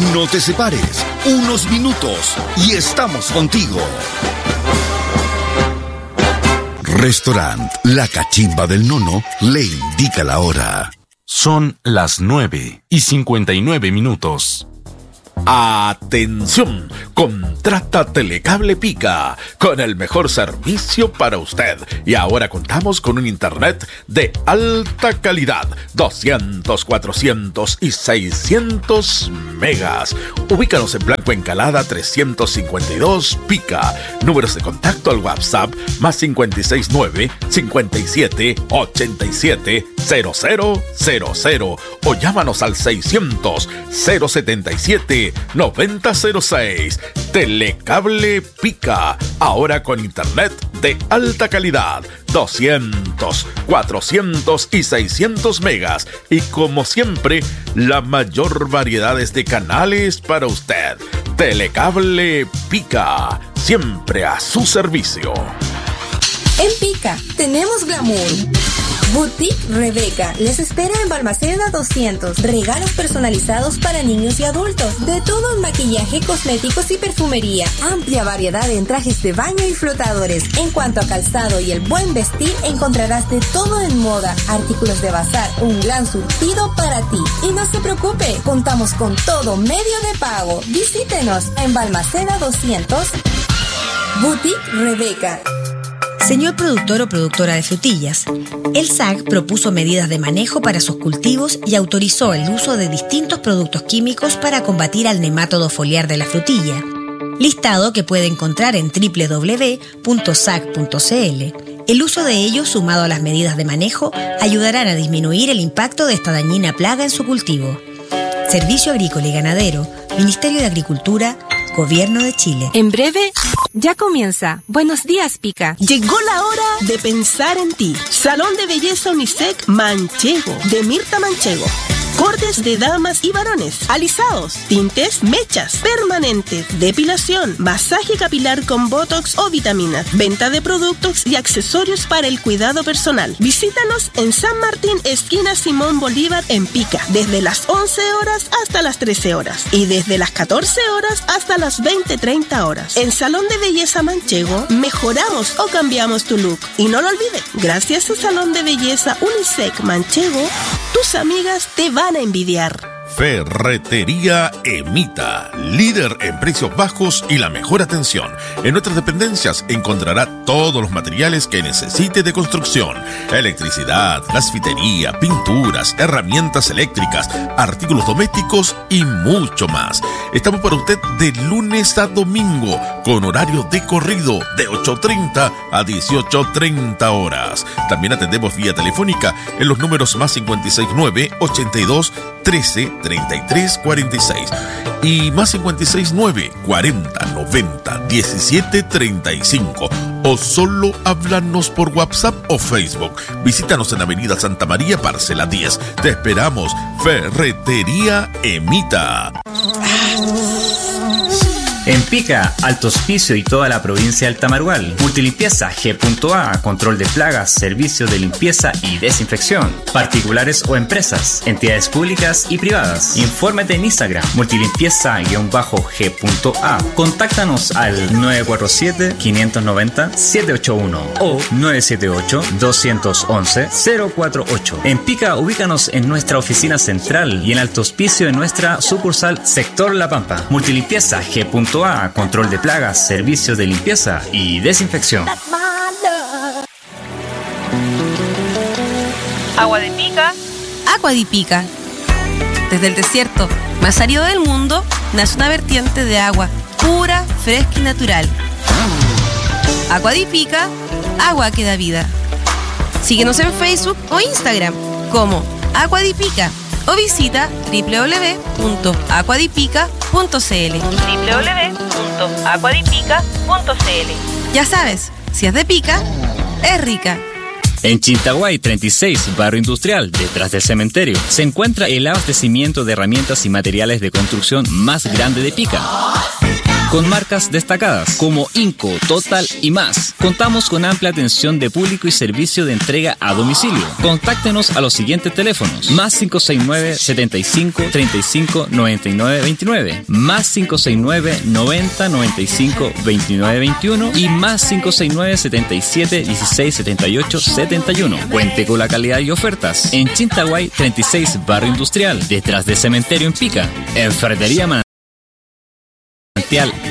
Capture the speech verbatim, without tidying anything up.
No te separes, unos minutos y estamos contigo. Restaurant La Cachimba del Nono le indica la hora. Son las nueve y cincuenta y nueve minutos. Atención, contrata Telecable Pica con el mejor servicio para usted. Y ahora contamos con un internet de alta calidad, doscientos, cuatrocientos y seiscientos megas. Ubícanos en Blanco Encalada trescientos cincuenta y dos Pica. Números de contacto al WhatsApp más cincuenta y seis nueve, cincuenta y siete, ochenta y siete, cero cero cero cero o llámanos al seiscientos, cero setenta y siete, noventa cero seis. Telecable Pica, ahora con internet de alta calidad, doscientos, cuatrocientos y seiscientos megas, y como siempre, la mayor variedad de canales para usted. Telecable Pica, siempre a su servicio. En Pica tenemos glamour. Boutique Rebeca les espera en Balmaceda doscientos. Regalos personalizados para niños y adultos. De todo en maquillaje, cosméticos y perfumería. Amplia variedad en trajes de baño y flotadores. En cuanto a calzado y el buen vestir, encontrarás de todo en moda. Artículos de bazar, un gran surtido para ti. Y no se preocupe, contamos con todo medio de pago. Visítenos en Balmaceda doscientos. Boutique Rebeca. Señor productor o productora de frutillas, el S A C propuso medidas de manejo para sus cultivos y autorizó el uso de distintos productos químicos para combatir al nemátodo foliar de la frutilla, listado que puede encontrar en doble u doble u doble u punto sac punto c l. El uso de ellos, sumado a las medidas de manejo, ayudarán a disminuir el impacto de esta dañina plaga en su cultivo. Servicio Agrícola y Ganadero, Ministerio de Agricultura, Gobierno de Chile. En breve, ya comienza. Buenos días, Pica. Llegó la hora de pensar en ti. Salón de Belleza Unisex Manchego, de Mirta Manchego. Cortes de damas y varones, alisados, tintes, mechas, permanentes, depilación, masaje capilar con botox o vitaminas, venta de productos y accesorios para el cuidado personal. Visítanos en San Martín, esquina Simón Bolívar, en Pica, desde las once horas hasta las trece horas y desde las catorce horas hasta las veinte treinta horas. En Salón de Belleza Manchego, mejoramos o cambiamos tu look. Y no lo olvides, gracias a Salón de Belleza Unisex Manchego, tus amigas te van a envidiar. Ferretería Emita, líder en precios bajos y la mejor atención. En nuestras dependencias encontrará todos los materiales que necesite de construcción: electricidad, gasfitería, pinturas, herramientas eléctricas, artículos domésticos y mucho más. Estamos para usted de lunes a domingo con horario de corrido de ocho treinta a dieciocho treinta horas. También atendemos vía telefónica en los números más cincuenta y seis nueve, ochenta y dos, trece, treinta y tres, cuarenta y seis y más cincuenta y seis nueve, cuarenta, noventa, diecisiete, treinta y cinco, o solo háblanos por WhatsApp o Facebook. Visítanos en Avenida Santa María, parcela diez. Te esperamos. Ferretería Emita. En Pica, Alto Hospicio y toda la provincia de Altamarugal. Multilimpieza G punto A, control de plagas, servicio de limpieza y desinfección. Particulares o empresas, entidades públicas y privadas. Infórmate en Instagram, multilimpieza-G punto A. Contáctanos al nueve cuatro siete, cinco nueve cero, siete ocho uno o nueve siete ocho, dos once, cero cuatro ocho. En Pica, ubícanos en nuestra oficina central y en Alto Hospicio en nuestra sucursal Sector La Pampa. Multilimpieza G punto A, control de plagas, servicios de limpieza y desinfección. Agua de Pica. Agua de Pica. Desde el desierto más árido del mundo nace una vertiente de agua pura, fresca y natural. Agua de Pica, agua que da vida. Síguenos en Facebook o Instagram como Agua de Pica o visita doble u doble u doble u punto aquadipica punto c l. doble u doble u doble u punto aquadipica punto c l. Ya sabes, si es de Pica, es rica. En Chintaguay treinta y seis, barrio industrial, detrás del cementerio, se encuentra el abastecimiento de herramientas y materiales de construcción más grande de Pica. con marcas destacadas como Inco, Total y más. Contamos con amplia atención de público y servicio de entrega a domicilio. Contáctenos a los siguientes teléfonos: más cinco seis nueve, setenta y cinco, treinta y cinco, noventa y nueve veintinueve, más cinco seis nueve, noventa, noventa y cinco, veintinueve veintiuno y más cinco seis nueve, setenta y siete, dieciséis, setenta y ocho, setenta y uno. Cuente con la calidad y ofertas en Chintaguay treinta y seis, Barrio Industrial, detrás del cementerio en Pica. En Ferretería Manantial